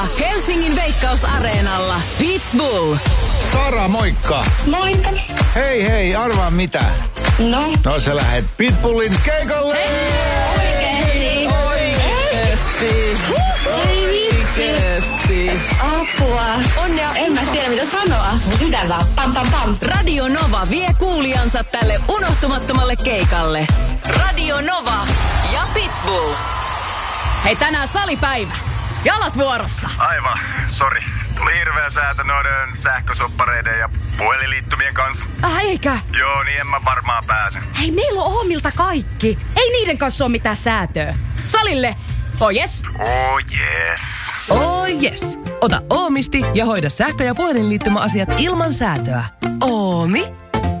Helsingin Veikkaus-areenalla Pitbull. Sara, moikka! Moikka. Hei, arvaa mitä? No sä lähet Pitbullin keikalle! Oikeesti. Apua. Onnea. En mä tiedä mitä sanoa. Mitä vaan? Pam pam pam. Radio Nova vie kuulijansa tälle unohtumattomalle keikalle. Radio Nova ja Pitbull. Hei, tänään salipäivä. Jalat vuorossa. Aivan, sori. Tuli hirveä säätö noiden sähkösoppareiden ja puhelinliittymien kanssa. Eikä? Joo, niin en mä varmaan pääse. Hei, meillä on Oomilta kaikki. Ei niiden kanssa ole mitään säätöä. Salille. Oh yes. Oh yes. Oh yes. Ota Oomisti ja hoida sähkö- ja puhelinliittymäasiat ilman säätöä. Oomi.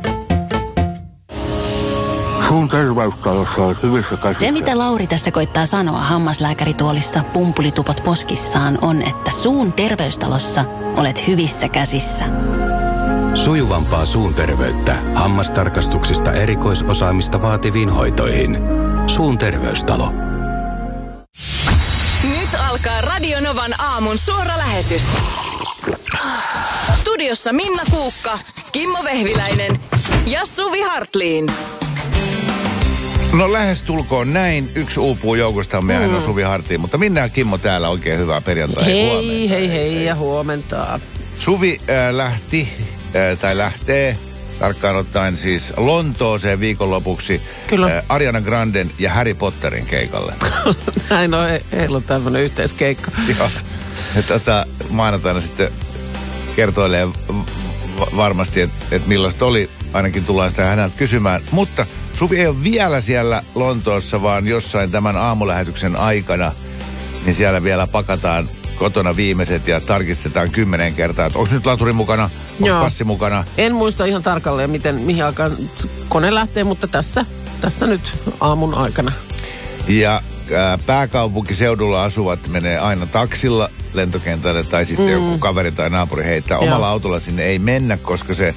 Suun terveystalossa on hyvissä käsissä. Se, mitä Lauri tässä koittaa sanoa hammaslääkärituolissa pumpulitupot poskissaan, on, että suun terveystalossa olet hyvissä käsissä. Sujuvampaa suun terveyttä hammastarkastuksista erikoisosaamista vaativiin hoitoihin. Suun terveystalo. Nyt alkaa Radio Novan aamun suora lähetys. Studiossa Minna Kuukka, Kimmo Vehviläinen ja Suvi Hartliin. No lähestulkoon näin. Yksi uupuu joukostamme aina Suvi Hartliin, mutta Minna ja Kimmo täällä. Oikein hyvää perjantai. Hei ja huomenta. Suvi lähtee tarkkaan ottaen siis Lontooseen viikonlopuksi Ariana Granden ja Harry Potterin keikalle. Näin on, heillä on tämmöinen yhteiskeikka. Joo. Maanantaina sitten kertoilee varmasti, että millaista oli. Ainakin tullaan sitä häneltä kysymään. Mutta Suvi ei ole vielä siellä Lontoossa, vaan jossain tämän aamulähetyksen aikana, niin siellä vielä pakataan kotona viimeiset ja tarkistetaan 10 kertaa, että onko nyt laturi mukana, onko passi mukana. En muista ihan tarkalleen, mihin aikaan kone lähtee, mutta tässä nyt aamun aikana. Ja pääkaupunkiseudulla asuvat menee aina taksilla lentokentälle tai sitten joku kaveri tai naapuri heittää. Omalla autolla sinne ei mennä, koska se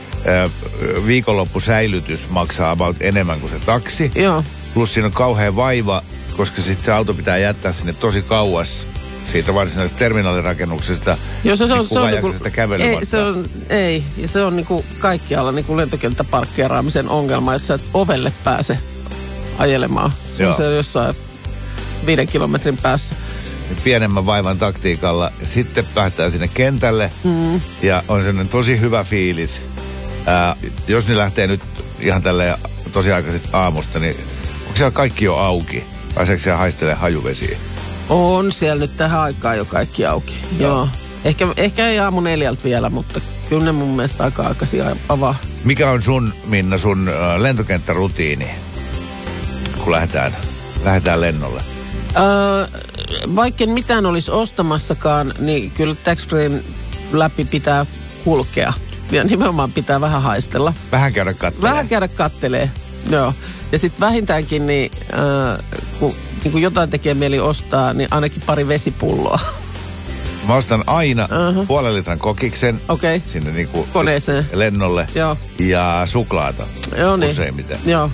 viikonloppusäilytys maksaa about enemmän kuin se taksi. Joo. Plus siinä on kauhean vaiva, koska sitten se auto pitää jättää sinne tosi kauas siitä varsinaisesta terminaalirakennuksesta. Joo, se on sitä kävelymatkaa. Ja se on niinku kaikkialla niinku lentokenttäparkkeeraamisen ongelma, että sä et ovelle pääse ajelemaan. Se on se jossain 5 kilometrin päässä. Pienemmän vaivan taktiikalla. Sitten päästään sinne kentälle ja on sellainen tosi hyvä fiilis. Jos ne lähtee nyt ihan tälleen tosi aikaisin aamusta, niin onko siellä kaikki jo auki? Pääseekö siellä haistelemaan hajuvesiä? On siellä nyt tähän aikaan jo kaikki auki. Joo. Ehkä ei aamu 4 vielä, mutta kyllä ne mun mielestä aika aikaisin avaa. Mikä on Minna, sun lentokenttärutiini, kun lähdetään lennolle? Vaikka mitään olisi ostamassakaan, niin kyllä tax-freen läpi pitää kulkea. Ja nimenomaan pitää vähän haistella. Vähän käydä kattelee. Joo. Ja sitten vähintäänkin, niin, kun jotain tekee mieli ostaa, niin ainakin pari vesipulloa. Mä ostan aina 0,5 litran kokiksen sinne niinku koneeseen lennolle. Joo. Ja suklaata. Joo, niin. Useimmiten. Joo.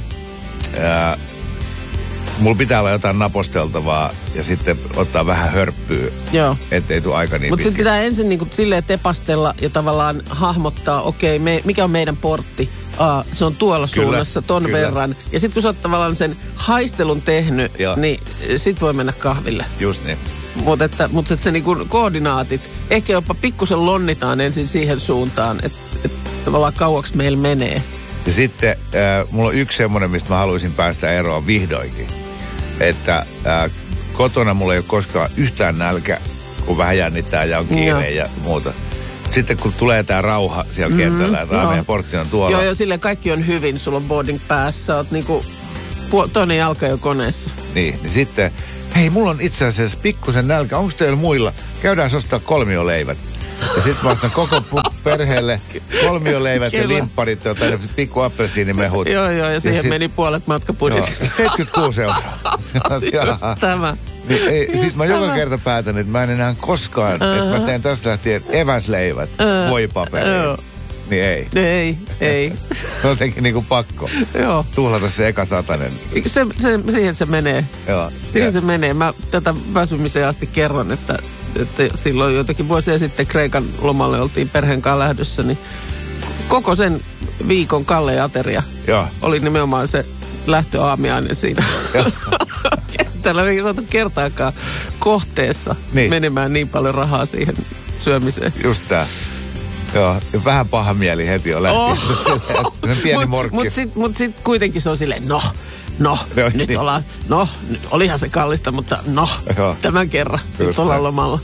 Mulla pitää olla jotain naposteltavaa ja sitten ottaa vähän hörppyä, ettei tule aika niin Mutta sitten pitää ensin niinku silleen tepastella ja tavallaan hahmottaa, mikä on meidän portti. Se on tuolla suunnassa ton verran. Ja sitten kun sä oot tavallaan sen haistelun tehnyt, niin sit voi mennä kahville. Just niin. Mutta se niinku koordinaatit, ehkä jopa pikkusen lonnitaan ensin siihen suuntaan, että tavallaan kauaksi meillä menee. Ja sitten mulla on yksi semmoinen, mistä mä haluaisin päästä eroon vihdoinkin. Että kotona mulla ei ole koskaan yhtään nälkä, kun vähän jännittää ja on kiire ja muuta. Sitten kun tulee tää rauha siellä kentällä, että meidän portti on tuolla. Joo, silleen kaikki on hyvin, sulla on boarding pass, sä oot niinku toinen jalka jo koneessa. Niin sitten, hei, mulla on itse asiassa pikkusen nälkä, onko teillä muilla? Käydään ostaa kolmioleivät. Ja sit mä ostan koko perheelle kolmioleivät ja limpparit ja pikku appelsiinimehut. Joo, ja siihen meni puolet matkapudjetista. 76 €. Just tämä. Niin, siis mä joka kerta päätän, että mä en enää koskaan, että mä teen tästä lähtien eväsleivät voipaperiin. Niin ei. Jotenkin niinku pakko. Joo. Tuhlata se eka satanen. Siihen se menee. Joo. Siihen se menee. Mä tätä väsymiseen asti kerron, että että silloin joitakin vuosia sitten Kreikan lomalle oltiin perheen kanssa lähdössä, niin koko sen viikon kalleateria oli nimenomaan se lähtöaamiainen siinä. Kentällä ei saatu kertaakaan kohteessa menemään niin paljon rahaa siihen syömiseen. Just tää. Joo, vähän paha mieli heti jo lähti. Pieni morkki. Mut sit kuitenkin se on silleen, nyt ollaan, olihan se kallista, mutta tämän kerran, nyt ollaan lomalla.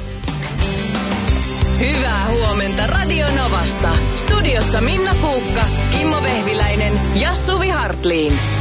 Hyvää huomenta Radio Novasta. Studiossa Minna Kuukka, Kimmo Vehviläinen ja Suvi Hartliin.